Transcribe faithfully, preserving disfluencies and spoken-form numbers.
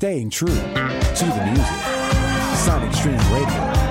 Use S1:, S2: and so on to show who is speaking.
S1: staying true to the music. Sonic Stream Radio.